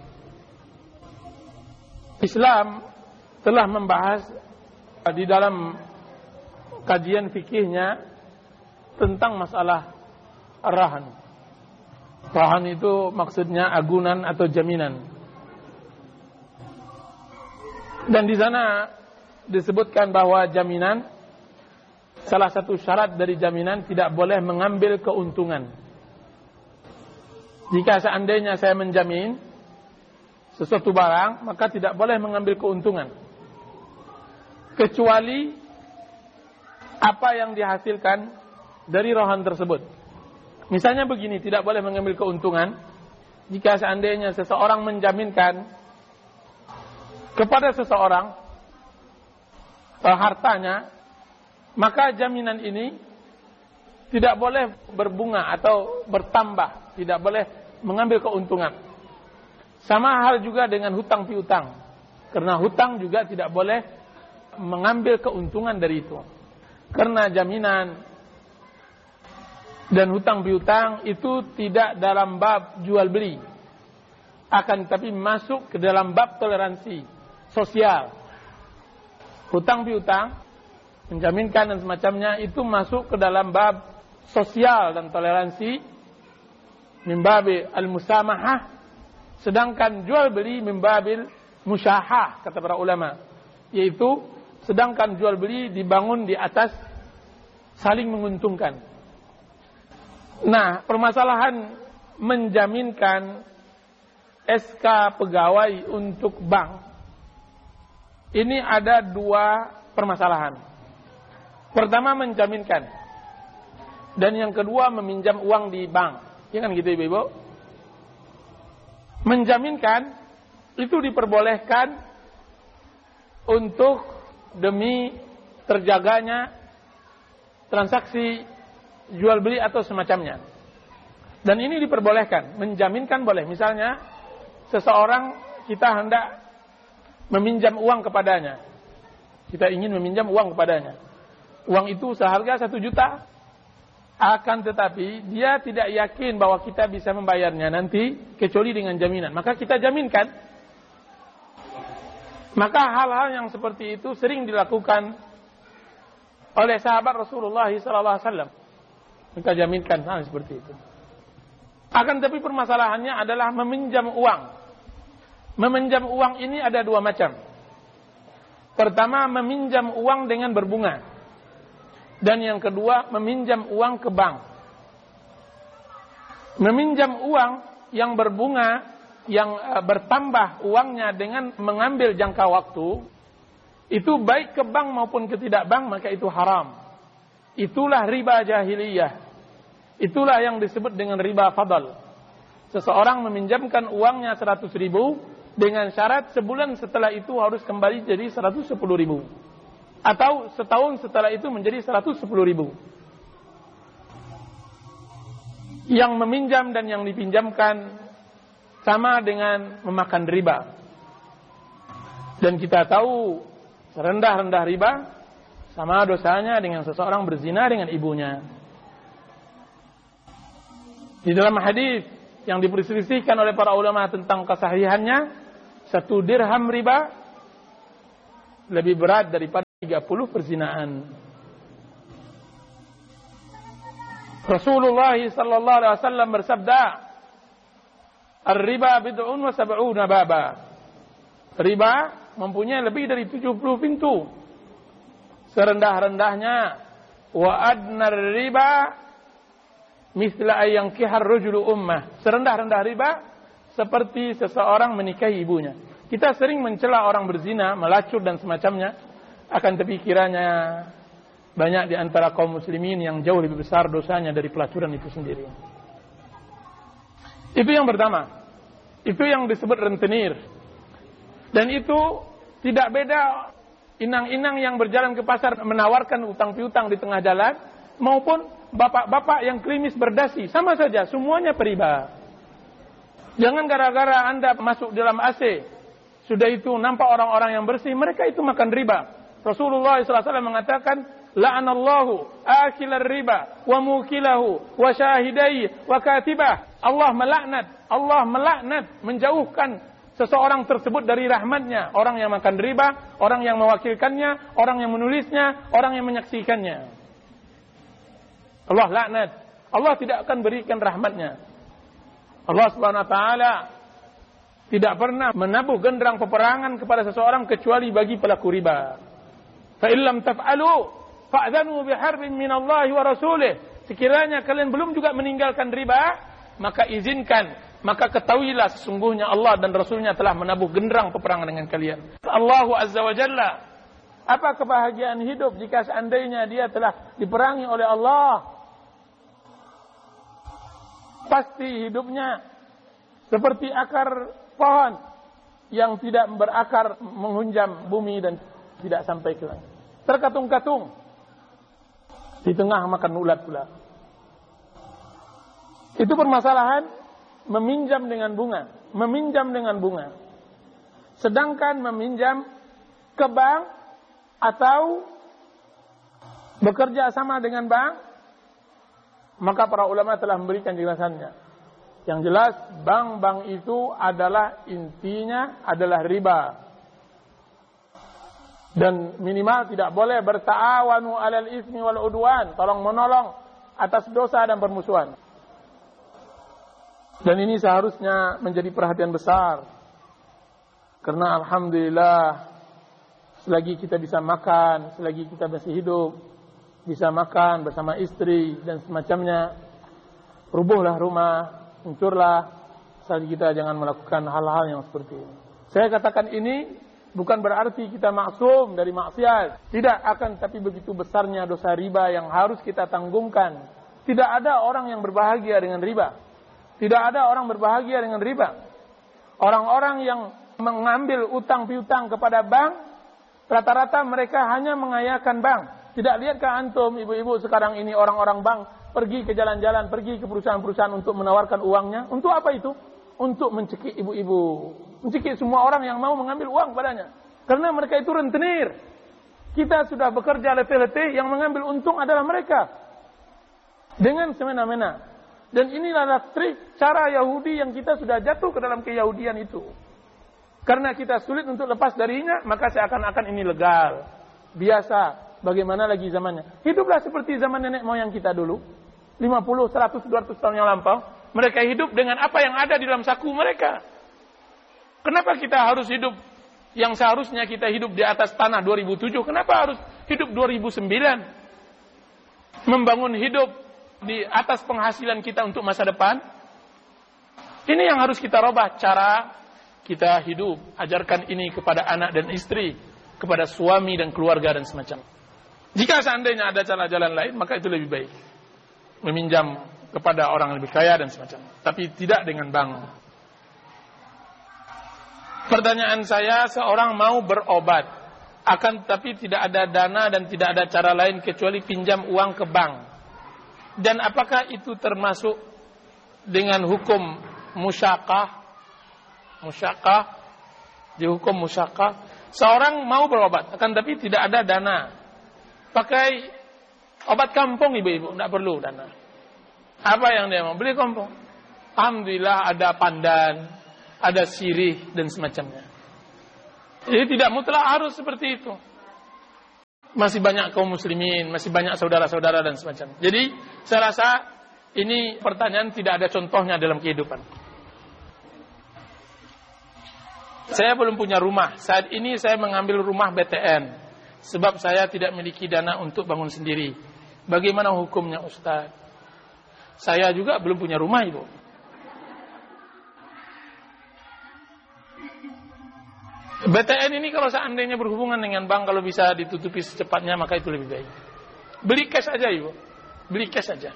Islam telah membahas di dalam kajian fikihnya tentang masalah rahan. Rahan itu maksudnya agunan atau jaminan. Dan di sana disebutkan bahwa jaminan, salah satu syarat dari jaminan tidak boleh mengambil keuntungan. Jika seandainya saya menjamin sesuatu barang, maka tidak boleh mengambil keuntungan, kecuali apa yang dihasilkan dari rahan tersebut. Misalnya begini, tidak boleh mengambil keuntungan jika seandainya seseorang menjaminkan kepada seseorang eh, hartanya, maka jaminan ini tidak boleh berbunga atau bertambah, tidak boleh mengambil keuntungan. Sama hal juga dengan hutang piutang, karena hutang juga tidak boleh mengambil keuntungan dari itu. Karena jaminan dan hutang piutang itu tidak dalam bab jual beli, akan tetapi masuk ke dalam bab toleransi sosial. Hutang piutang, menjaminkan dan semacamnya itu masuk ke dalam bab sosial dan toleransi, mimbabil al-musamahah. Sedangkan jual beli mimbabil musyahah, kata para ulama, yaitu sedangkan jual beli dibangun di atas saling menguntungkan. Nah, permasalahan menjaminkan S K pegawai untuk bank, ini ada dua permasalahan. Pertama, menjaminkan, dan yang kedua meminjam uang di bank. Ya kan gitu, Ibu-ibu? Menjaminkan itu diperbolehkan untuk demi terjaganya transaksi jual beli atau semacamnya. Dan ini diperbolehkan, menjaminkan boleh. Misalnya seseorang kita hendak meminjam uang kepadanya, kita ingin meminjam uang kepadanya, uang itu seharga satu juta, akan tetapi dia tidak yakin bahwa kita bisa membayarnya nanti kecuali dengan jaminan, maka kita jaminkan. Maka hal-hal yang seperti itu sering dilakukan oleh sahabat Rasulullah sallallahu alaihi wasallam. Kita jaminkan hal seperti itu. Akan tetapi permasalahannya adalah meminjam uang. Meminjam uang ini ada dua macam. Pertama, meminjam uang dengan berbunga. Dan yang kedua, meminjam uang ke bank. Meminjam uang yang berbunga, yang bertambah uangnya dengan mengambil jangka waktu, itu baik ke bank maupun ke tidak bank, maka itu haram. Itulah riba jahiliyah. Itulah yang disebut dengan riba fadl. Seseorang meminjamkan uangnya seratus ribu dengan syarat sebulan setelah itu harus kembali jadi seratus sepuluh ribu. Atau setahun setelah itu menjadi seratus sepuluh ribu. Yang meminjam dan yang dipinjamkan sama dengan memakan riba. Dan kita tahu serendah-rendah riba sama dosanya dengan seseorang berzina dengan ibunya. Di dalam hadis yang diperselisihkan oleh para ulama tentang kesahihannya, satu dirham riba lebih berat daripada tiga puluh perzinaan. Rasulullah sallallahu alaihi wasallam bersabda, "Ar-riba bid'un wa sab'una baba." Riba mempunyai lebih dari tujuh puluh pintu. Serendah-rendahnya, wa adnar riba misla ayyangkihar rajulu ummah. Serendah-rendah riba seperti seseorang menikahi ibunya. Kita sering mencela orang berzina, melacur dan semacamnya. Akan tapi kiranya banyak di antara kaum muslimin yang jauh lebih besar dosanya dari pelacuran itu sendiri. Itu yang pertama. Itu yang disebut rentenir. Dan itu tidak beda inang-inang yang berjalan ke pasar menawarkan utang piutang di tengah jalan, maupun bapak-bapak yang klimis berdasi. Sama saja, semuanya periba. Jangan gara-gara Anda masuk dalam A C, sudah itu nampak orang-orang yang bersih, mereka itu makan riba. Rasulullah shallallahu alaihi wasallam mengatakan, la'anallahu akilar riba wa mukilahu wa syahidai wa katibah. Allah melaknat, Allah melaknat, menjauhkan seseorang tersebut dari rahmatnya. Orang yang makan riba, orang yang mewakilkannya, orang yang menulisnya, orang yang menyaksikannya. Allah laknat. Allah tidak akan berikan rahmatnya. Allah Subhanahu wa taala tidak pernah menabuh genderang peperangan kepada seseorang kecuali bagi pelaku riba. Fa illam taf'alu fa'dhanu biharbin minallahi wa rasulih. Sekiranya kalian belum juga meninggalkan riba, maka izinkan, maka ketahuilah sesungguhnya Allah dan Rasulnya telah menabuh genderang peperangan dengan kalian. Allahu Azza wa Jalla, apa kebahagiaan hidup jika seandainya dia telah diperangi oleh Allah? Pasti hidupnya seperti akar pohon yang tidak berakar menghunjam bumi dan tidak sampai ke langit. Terkatung-katung di tengah makan ulat pula. Itu permasalahan meminjam dengan bunga, meminjam dengan bunga. Sedangkan meminjam ke bank atau bekerja sama dengan bank, maka para ulama telah memberikan jelasannya. Yang jelas, bank-bank itu adalah intinya adalah riba. Dan minimal tidak boleh berta'awanu 'alal ismi wal udwan, tolong menolong atas dosa dan permusuhan. Dan ini seharusnya menjadi perhatian besar. Karena alhamdulillah, selagi kita bisa makan, selagi kita masih hidup, bisa makan bersama istri dan semacamnya, rubuhlah rumah, hancurlah, selagi kita jangan melakukan hal-hal yang seperti ini. Saya katakan ini bukan berarti kita maksum dari maksiat. Tidak, akan tapi begitu besarnya dosa riba yang harus kita tanggungkan. Tidak ada orang yang berbahagia dengan riba. Tidak ada orang berbahagia dengan riba. Orang-orang yang mengambil utang piutang kepada bank, rata-rata mereka hanya mengayakan bank. Tidak lihatkah antum, ibu-ibu sekarang ini orang-orang bank pergi ke jalan-jalan, pergi ke perusahaan-perusahaan untuk menawarkan uangnya. Untuk apa itu? Untuk mencekik ibu-ibu, mencekik semua orang yang mau mengambil uang padanya. Karena mereka itu rentenir. Kita sudah bekerja letih-letih, yang mengambil untung adalah mereka. Dengan semena-mena. Dan inilah trik cara Yahudi yang kita sudah jatuh ke dalam keyahudian itu. Karena kita sulit untuk lepas darinya, maka seakan-akan ini legal, biasa. Bagaimana lagi zamannya? Hiduplah seperti zaman nenek moyang kita dulu, lima puluh, seratus, dua ratus tahun yang lampau. Mereka hidup dengan apa yang ada di dalam saku mereka. Kenapa kita harus hidup yang seharusnya kita hidup di atas tanah dua ribu tujuh? Kenapa harus hidup dua ribu sembilan? Membangun hidup di atas penghasilan kita untuk masa depan. Ini yang harus kita robah cara kita hidup. Ajarkan ini kepada anak dan istri, kepada suami dan keluarga dan semacam. Jika seandainya ada jalan-jalan lain, maka itu lebih baik. Meminjam kepada orang lebih kaya dan semacam. Tapi tidak dengan bank. Pertanyaan saya, seorang mau berobat, akan tapi tidak ada dana dan tidak ada cara lain kecuali pinjam uang ke bank. Dan apakah itu termasuk dengan hukum musyaqah? Musyaqah, dihukum musyaqah. Seorang mau berobat, akan tapi tidak ada dana. Pakai obat kampung ibu-ibu, tidak perlu dana. Apa yang dia mau? Beli kampung. Alhamdulillah ada pandan, ada sirih dan semacamnya. Jadi tidak mutlak harus seperti itu. Masih banyak kaum muslimin, masih banyak saudara-saudara dan semacamnya. Jadi saya rasa ini pertanyaan tidak ada contohnya dalam kehidupan. Saya belum punya rumah. Saat ini saya mengambil rumah B T N. Sebab saya tidak memiliki dana untuk bangun sendiri. Bagaimana hukumnya Ustaz? Saya juga belum punya rumah, Ibu. B T N ini kalau seandainya berhubungan dengan bank, kalau bisa ditutupi secepatnya, maka itu lebih baik. Beli cash aja, Ibu. Beli cash aja.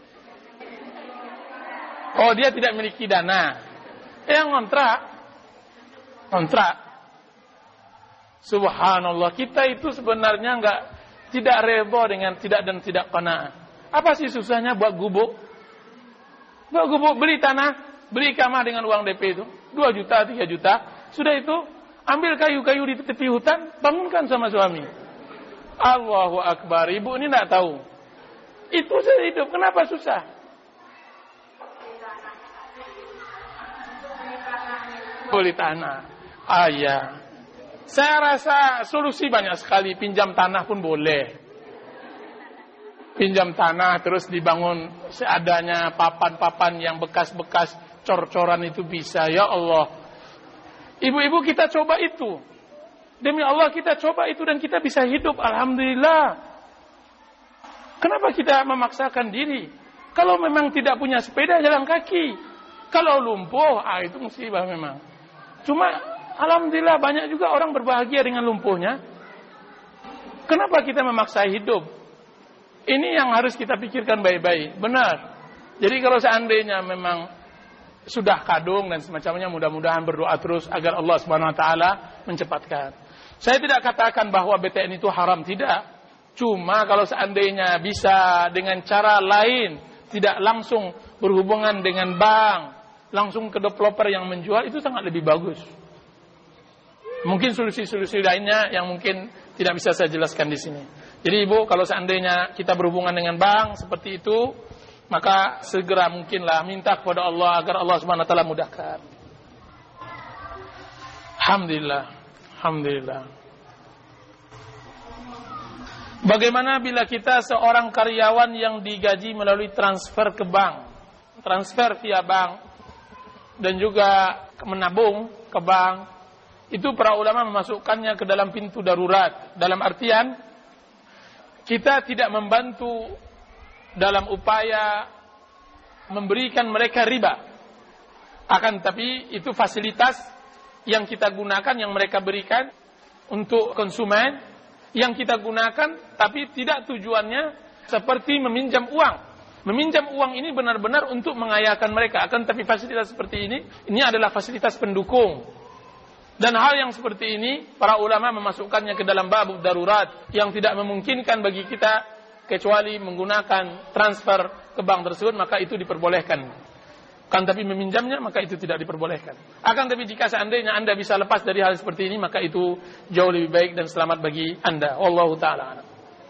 Oh, dia tidak memiliki dana. Yang ngontrak. Kontrak. Subhanallah, kita itu sebenarnya enggak tidak redha dengan tidak dan tidak qanaah. Apa sih susahnya buat gubuk? Buat gubuk, beli tanah, beli kamar dengan uang D P itu dua juta, tiga juta. Sudah itu, ambil kayu-kayu di tepi hutan, bangunkan sama suami. Allahu Akbar. Ibu ini tidak tahu. Itu saja hidup. Kenapa susah? Beli tanah. Ah ya. Saya rasa solusi banyak sekali. Pinjam tanah pun boleh. Pinjam tanah terus dibangun seadanya papan-papan yang bekas-bekas cor-coran itu bisa. Ya Allah. Ibu-ibu kita coba itu. Demi Allah kita coba itu dan kita bisa hidup. Alhamdulillah. Kenapa kita memaksakan diri? Kalau memang tidak punya sepeda, jalan kaki. Kalau lumpuh, ah itu musibah memang. Cuma alhamdulillah banyak juga orang berbahagia dengan lumpuhnya. Kenapa kita memaksa hidup? Ini yang harus kita pikirkan baik-baik. Benar. Jadi kalau seandainya memang sudah kadung dan semacamnya, mudah-mudahan berdoa terus agar Allah Subhanahu wa taala mencepatkan. Saya tidak katakan bahwa B T N itu haram, tidak. Cuma kalau seandainya bisa dengan cara lain, tidak langsung berhubungan dengan bank, langsung ke developer yang menjual, itu sangat lebih bagus. Mungkin solusi-solusi lainnya yang mungkin tidak bisa saya jelaskan di sini. Jadi Ibu, kalau seandainya kita berhubungan dengan bank seperti itu, maka segera mungkinlah minta kepada Allah agar Allah Subhanahu wa taala mudahkan. Alhamdulillah. Alhamdulillah. Bagaimana bila kita seorang karyawan yang digaji melalui transfer ke bank, transfer via bank, dan juga menabung ke bank, itu para ulama memasukkannya ke dalam pintu darurat. Dalam artian, kita tidak membantu dalam upaya memberikan mereka riba. Akan tapi itu fasilitas yang kita gunakan, yang mereka berikan untuk konsumen, yang kita gunakan, tapi tidak tujuannya seperti meminjam uang. Meminjam uang ini benar-benar untuk mengayakan mereka. Akan tapi fasilitas seperti ini, ini adalah fasilitas pendukung. Dan hal yang seperti ini, para ulama memasukkannya ke dalam bab darurat, yang tidak memungkinkan bagi kita, kecuali menggunakan transfer ke bank tersebut, maka itu diperbolehkan. Kan tapi meminjamnya, maka itu tidak diperbolehkan. Akan tapi jika seandainya Anda bisa lepas dari hal seperti ini, maka itu jauh lebih baik dan selamat bagi Anda. Wallahu ta'ala.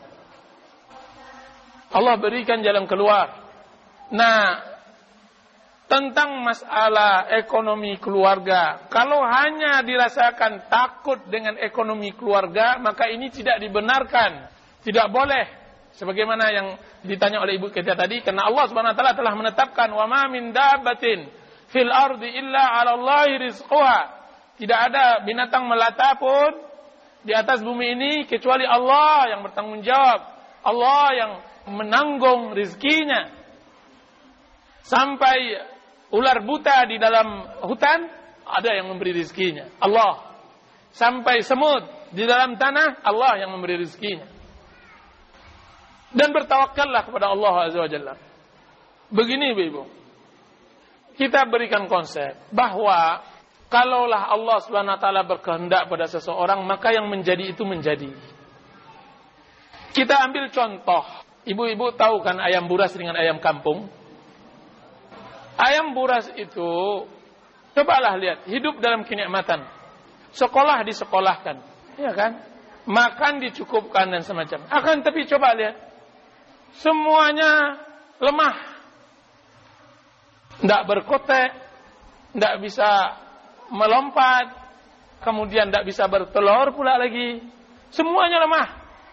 Allah berikan jalan keluar. Nah, tentang masalah ekonomi keluarga, kalau hanya dirasakan takut dengan ekonomi keluarga, maka ini tidak dibenarkan. Tidak boleh. Sebagaimana yang ditanya oleh ibu kita tadi, karena Allah Subhanahu wa taala telah menetapkan wa ma min dabbatin fil ardi illa 'ala Allahi rizquha. Tidak ada binatang melata pun di atas bumi ini kecuali Allah yang bertanggung jawab. Allah yang menanggung rizkinya. Sampai ular buta di dalam hutan, ada yang memberi rizkinya. Allah. Sampai semut di dalam tanah, Allah yang memberi rizkinya. Dan bertawakkallah kepada Allah Azza wa Jalla. Begini Ibu, kita berikan konsep bahwa kalaulah Allah Subhanahu wa taala berkehendak pada seseorang, maka yang menjadi itu menjadi. Kita ambil contoh. Ibu-ibu tahu kan ayam buras dengan ayam kampung? Ayam buras itu, cobalah lihat, hidup dalam kenikmatan. Sekolah disekolahkan, ya kan? Makan dicukupkan dan semacam. Akan tapi coba lihat, semuanya lemah. Tidak berkotek, tidak bisa melompat, kemudian tidak bisa bertelur pula lagi. Semuanya lemah.